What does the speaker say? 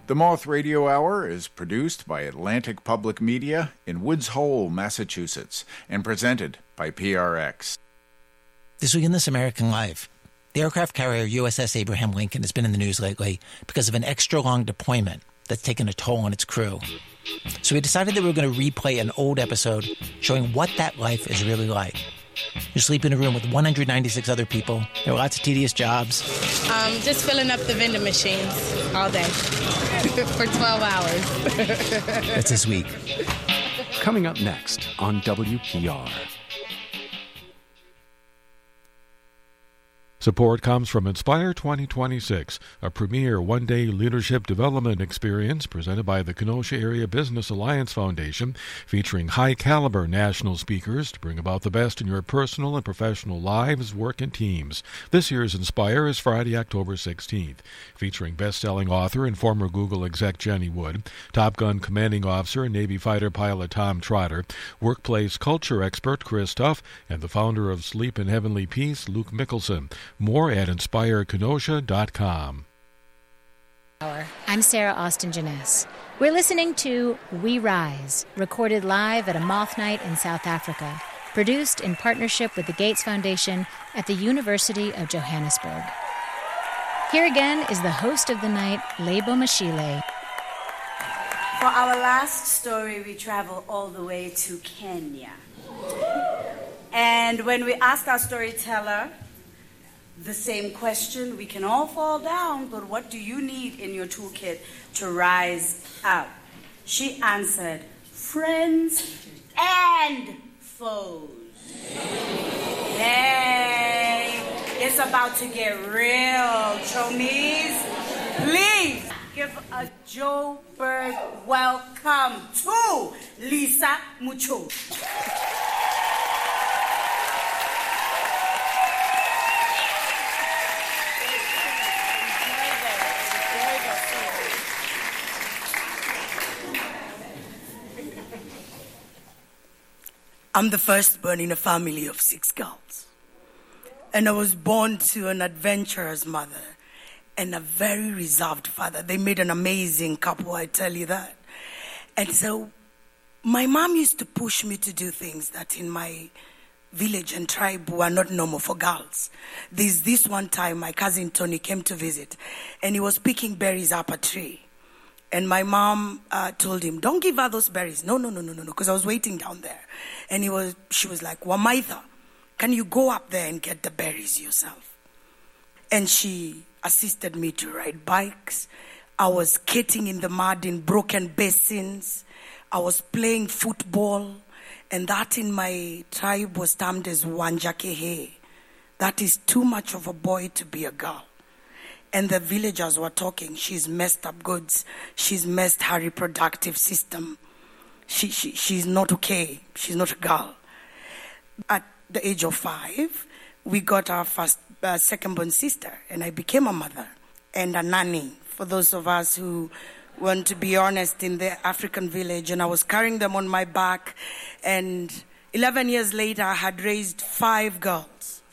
The Moth Radio Hour is produced by Atlantic Public Media in Woods Hole, Massachusetts, and presented by PRX. This week in This American Life, the aircraft carrier USS Abraham Lincoln has been in the news lately because of an extra-long deployment that's taken a toll on its crew. So we decided that we were going to replay an old episode showing what that life is really like. You sleep in a room with 196 other people. There are lots of tedious jobs. Just filling up the vending machines all day for 12 hours. That's this week. Coming up next on WPR. Support comes from Inspire 2026, a premier one-day leadership development experience presented by the Kenosha Area Business Alliance Foundation, featuring high-caliber national speakers to bring about the best in your personal and professional lives, work, and teams. This year's Inspire is Friday, October 16th, featuring best-selling author and former Google exec Jenny Wood, Top Gun commanding officer and Navy fighter pilot Tom Trotter, workplace culture expert Chris Tuff, and the founder of Sleep in Heavenly Peace, Luke Mickelson. More at InspireKenosha.com. I'm Sarah Austin Janess. We're listening to We Rise, recorded live at a Moth Night in South Africa, produced in partnership with the Gates Foundation at the University of Johannesburg. Here again is the host of the night, Lebo Mashile. For our last story, we travel all the way to Kenya. And when we asked our storyteller the same question, we can all fall down, but what do you need in your toolkit to rise up? She answered, friends and foes. Hey, it's about to get real, chomies. Please give a Joburg welcome to Lisa Mucho. I'm the firstborn in a family of 6 girls. And I was born to an adventurous mother and a very reserved father. They made an amazing couple, I tell you that. And so my mom used to push me to do things that in my village and tribe were not normal for girls. There's this one time my cousin Tony came to visit, and he was picking berries up a tree. And my mom told him, don't give her those berries. No, because I was waiting down there. And she was like, Wamaitha, can you go up there and get the berries yourself? And she assisted me to ride bikes. I was skating in the mud in broken basins. I was playing football. And that in my tribe was termed as Wanjakehe. That is too much of a boy to be a girl. And the villagers were talking, she's messed up goods. She's messed her reproductive system. She's not okay. She's not a girl. At the age of 5, we got our first second-born sister, and I became a mother and a nanny for those of us who want to be honest in the African village. And I was carrying them on my back. And 11 years later, I had raised 5 girls.